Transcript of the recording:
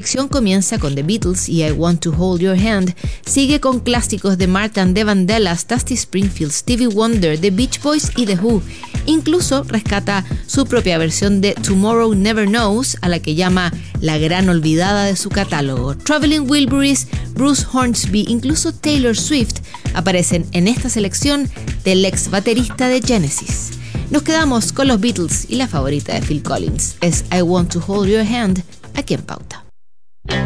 selección comienza con The Beatles y I Want to Hold Your Hand, sigue con clásicos de Mark and the Vandellas, Dusty Springfield, Stevie Wonder, The Beach Boys y The Who. Incluso rescata su propia versión de Tomorrow Never Knows, a la que llama la gran olvidada de su catálogo. Traveling Wilburys, Bruce Hornsby, incluso Taylor Swift aparecen en esta selección del ex baterista de Genesis. Nos quedamos con los Beatles y la favorita de Phil Collins es I Want to Hold Your Hand, aquí en Pauta.